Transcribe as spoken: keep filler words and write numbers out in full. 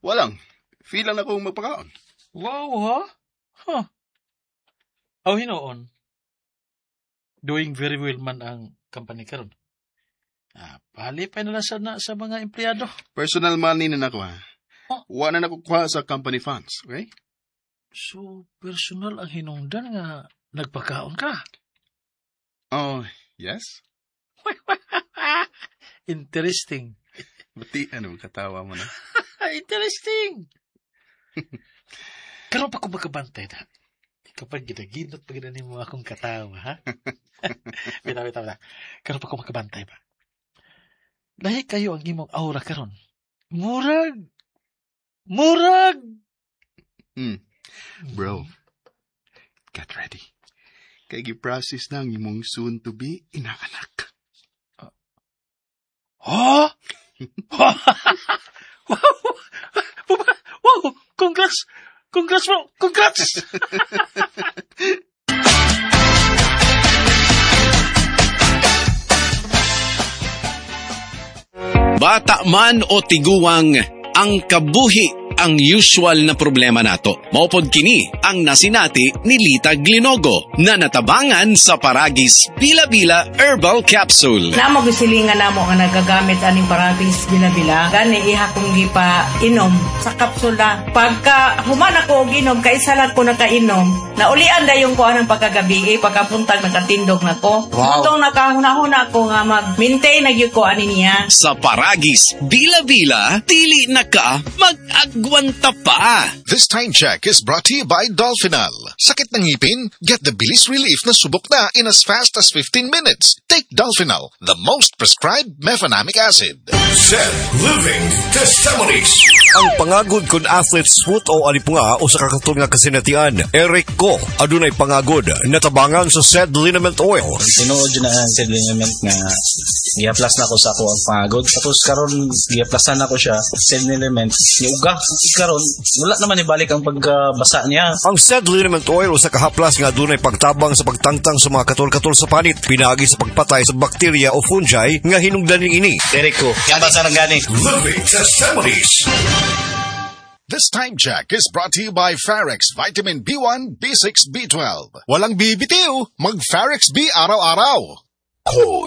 Walang. Feel lang akong magpakaon. Wow, ha? Huh. Aw, hinoon. Doing very well man ang company karon. Ah, palipay na lang sa, na, sa mga empleyado. Personal money na nako ha. Oh. Wala na nakukuha sa company funds, okay? So, personal ang hinungdan nga nagpakaon ka. Oh, yes? Interesting. Buti, ano, katawa mo na. Interesting. Karon pa ko magkabantay na. Kapag ginaginot pa ginanin mo akong katawa, ha? Bita, bita, bita. Karon pa ko magkabantay ba? Lahi kayo ang imong aura karon. Murag. Murag. Hmm. Bro, get ready. Kaya gi-process na ang imong soon-to-be inaanak. Ha? Wow! Wow! Congrats! Congrats, bro! Congrats! Bata man o tiguwang, ang kabuhi ang usual na problema nato. Maupod kini ang nasinati ni Lita Glinogo na natabangan sa Paragis Bila-Bila Herbal Capsule. Namo gisilingan namo nga nagagamit aning Paragis Bila-Bila. Gani iha kong gipa inom sa kapsula. Pagka human ako og inom kay isa lang ko nakainom, naulian dayon ko anang pagkagabi eh, pagkapuntag nakatindog nako. Wow. Itong nakahuna-huna ko nga mag-maintain na gyud ko ani niya. Sa Paragis Bila-Bila, dili na ka mag-agwanta pa. This time check is brought to you by Dolphinal. Sakit ng ngipin? Get the bilis relief na subok na in as fast as fifteen minutes. Take Dolphinal, the most prescribed mefenamic acid. Zed Living Testimonies. Ang pangagod kun athlete's foot o alipunga o sa kakatun nga kasinatian, Eric Ko, adunay pangagod, natabangan sa Zed Liniment Oil. Tinuod yun na ang Zed Liniment nga i-aplas na ko sa ako ang pangagod. Tapos karon i-aplasan na ko siya, Zed Liniment, iuga. Karon wala naman ibalik ang pagbasa niya. Ang Zed Liniment Oil sa kahaplas nga adunay pagtabang sa pagtangtang sa mga katol-katol sa panit, pinagi sa pagpatay sa bakterya o fungi nga hinungdaning ini. Eric Ko, yan ba sa nangani? Living Testimonies. This time check is brought to you by Farex Vitamin B one, B six, B twelve. Walang bibitiw, mag Farex B araw-araw. Call